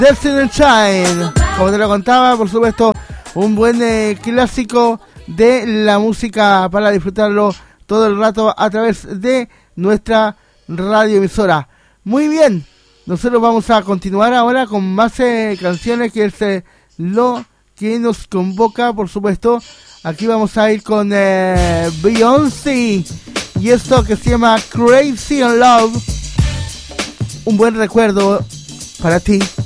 Destiny Child, como te lo contaba, por supuesto, un buen clásico de la música para disfrutarlo todo el rato a través de nuestra radioemisora. Muy bien, nosotros vamos a continuar ahora con más canciones, que es lo que nos convoca, por supuesto. Aquí vamos a ir con Beyoncé y esto que se llama Crazy in Love. Un buen recuerdo para ti.